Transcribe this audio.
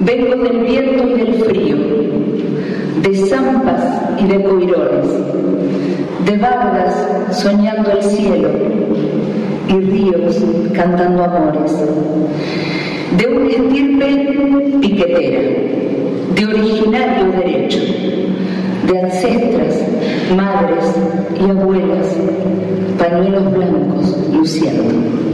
Vengo del viento y del frío, de zampas y de coirones, de bardas soñando el cielo y ríos cantando amores, de una estirpe piquetera, de originario derecho, de ancestras, madres y abuelas, pañuelos blancos luciendo.